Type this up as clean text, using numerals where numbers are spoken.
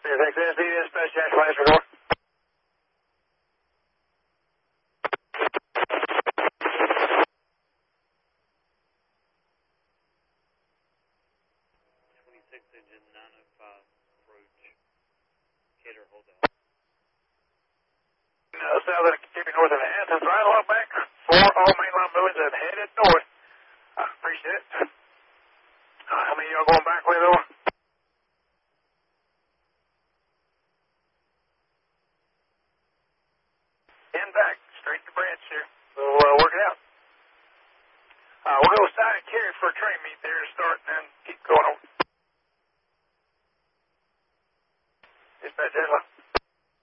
Thanks, NC dispatch, Jackson, answer door. 26 engine 905 approach. Cater, hold on. South and continue north of the Athens, right along back. 4 all mainline movings and headed north. I appreciate it. How many of y'all going back with, over?